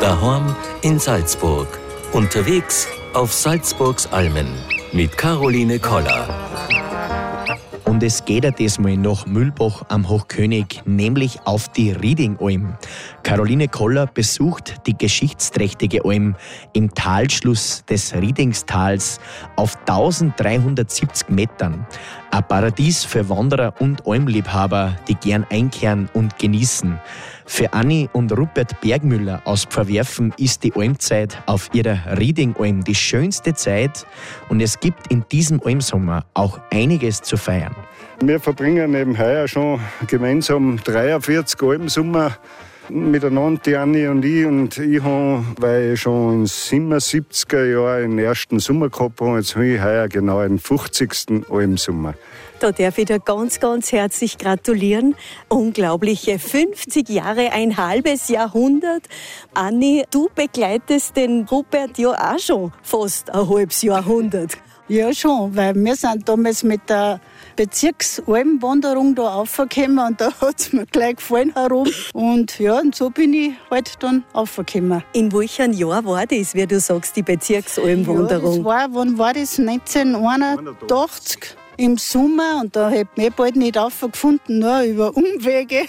Daheim in Salzburg. Unterwegs auf Salzburgs Almen mit Caroline Koller. Und es geht ja diesmal nach Mühlbach am Hochkönig, nämlich auf die Riedingalm. Caroline Koller besucht die geschichtsträchtige Alm im Talschluss des Riedingstals auf 1370 Metern. Ein Paradies für Wanderer und Almliebhaber, die gern einkehren und genießen. Für Anni und Rupert Bergmüller aus Pfarrwerfen ist die Almzeit auf ihrer Riedingalm die schönste Zeit und es gibt in diesem Almsommer auch einiges zu feiern. Wir verbringen eben heuer schon gemeinsam 43 Almsommer miteinander, die Anni und ich. Und ich habe, weil ich schon in den 77er Jahren den ersten Sommer gehabt habe, jetzt habe ich heuer genau den 50. Almsommer. Da darf ich dir ganz, ganz herzlich gratulieren. Unglaubliche 50 Jahre, ein halbes Jahrhundert. Anni, du begleitest den Rupert ja auch schon fast ein halbes Jahrhundert. Ja, schon, weil wir sind damals mit der Bezirksalmwanderung da raufgekommen und da hat es mir gleich gefallen herum. Und ja, und so bin ich halt dann raufgekommen. In welchem Jahr war das, wie du sagst, die Bezirksalmwanderung? Ja, wann war das? 1981 im Sommer. Und da hätte ich mich bald nicht raufgefunden, nur über Umwege.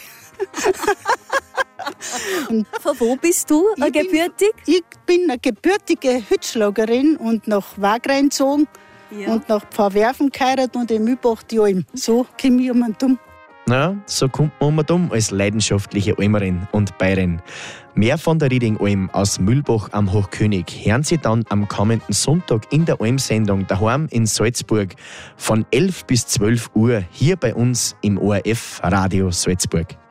Von wo bist du gebürtig? Ich bin eine gebürtige Hütschlagerin und nach Wagrain gezogen und nach Pfarrwerfen geheiratet und in Mühlbach die Alm. So komme ich um den Dumm. Ja, so kommt man um den Dumm als leidenschaftliche Almerin und Bayerin. Mehr von der Riedingalm aus Mühlbach am Hochkönig hören Sie dann am kommenden Sonntag in der Almsendung daheim in Salzburg von 11 bis 12 Uhr hier bei uns im ORF Radio Salzburg.